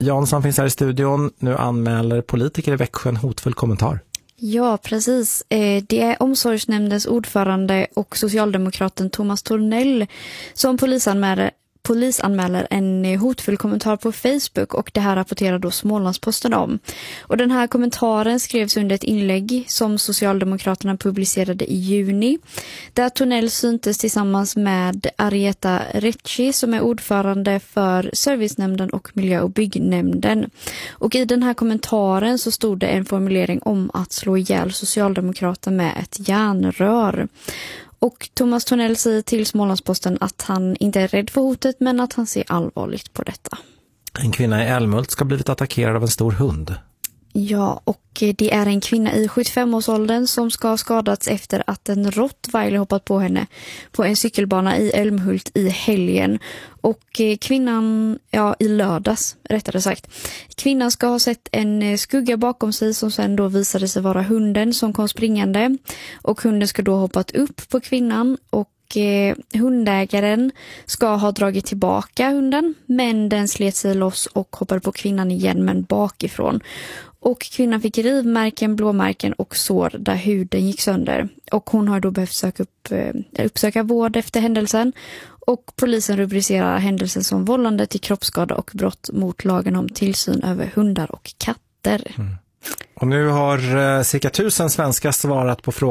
Jansson finns här i studion. Nu anmäler politiker i Växjö en hotfull kommentar. Ja, precis. Det är omsorgsnämndens ordförande och socialdemokraten Thomas Tornell som polisanmäler en hotfull kommentar på Facebook, och det här rapporterar då Smålandsposten om. Och den här kommentaren skrevs under ett inlägg som Socialdemokraterna publicerade i juni, där Tornell syntes tillsammans med Arieta Recci som är ordförande för servicenämnden och miljö- och byggnämnden. Och i den här kommentaren så stod det en formulering om att slå ihjäl Socialdemokraterna med ett järnrör. Och Thomas Tornell säger till Smålandsposten att han inte är rädd för hotet, men att han ser allvarligt på detta. En kvinna i Älmhult ska blivit attackerad av en stor hund. Ja, och det är en kvinna i 75-årsåldern som ska ha skadats efter att en rottweiler hoppat på henne på en cykelbana i Älmhult i helgen. Och kvinnan, i lördags rättare sagt. Kvinnan ska ha sett en skugga bakom sig som sen då visade sig vara hunden som kom springande. Och hunden ska då ha hoppat upp på kvinnan, och hundägaren ska ha dragit tillbaka hunden, men den slet sig loss och hoppade på kvinnan igen, men bakifrån. Och kvinnan fick rivmärken, blåmärken och sår där huden gick sönder. Och hon har då behövt uppsöka vård efter händelsen. Och polisen rubricerar händelsen som vållande till kroppsskada och brott mot lagen om tillsyn över hundar och katter. Och nu har cirka 1000 svenskar svarat på frågan